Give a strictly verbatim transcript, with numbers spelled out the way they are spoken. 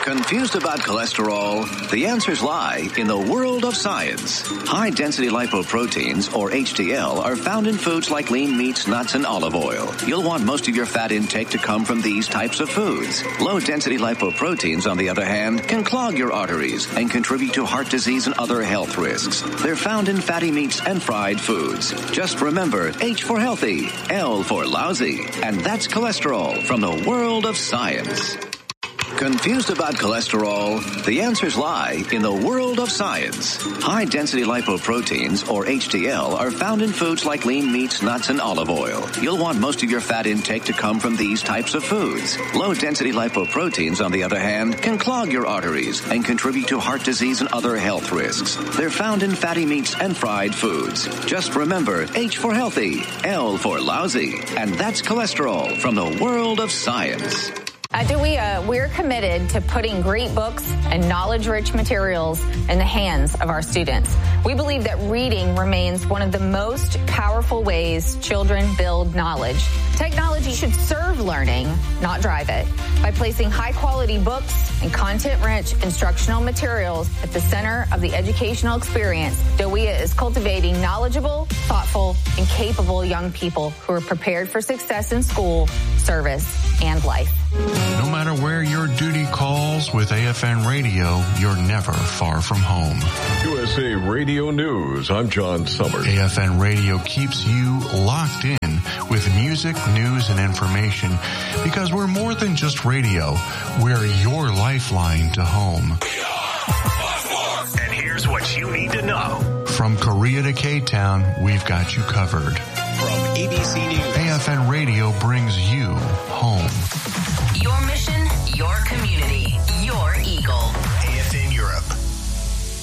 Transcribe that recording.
Confused about cholesterol? The answers lie in the world of science. High-density lipoproteins, or H D L, are found in foods like lean meats, nuts, and olive oil. You'll want most of your fat intake to come from these types of foods. Low-density lipoproteins, on the other hand, can clog your arteries and contribute to heart disease and other health risks. They're found in fatty meats and fried foods. Just remember H for healthy, L for lousy, and that's cholesterol from the world of science. Confused about cholesterol? The answers lie in the world of science. High-density lipoproteins, or H D L, are found in foods like lean meats, nuts, and olive oil. You'll want most of your fat intake to come from these types of foods. Low-density lipoproteins, on the other hand, can clog your arteries and contribute to heart disease and other health risks. They're found in fatty meats and fried foods. Just remember H for healthy, L for lousy, and that's cholesterol from the world of science. At DeWia, we're committed to putting great books and knowledge-rich materials in the hands of our students. We believe that reading remains one of the most powerful ways children build knowledge. Technology should serve learning, not drive it. By placing high-quality books and content-rich instructional materials at the center of the educational experience, DeWia is cultivating knowledgeable, thoughtful, and capable young people who are prepared for success in school, service, and life. No matter where your duty calls, with A F N Radio, you're never far from home. U S A Radio News, I'm John Summers. A F N Radio keeps you locked in with music, news, and information, because we're more than just radio. We're your lifeline to home. And here's what you need to know. From Korea to K-Town, we've got you covered. From A B C News, A F N Radio brings you home. Your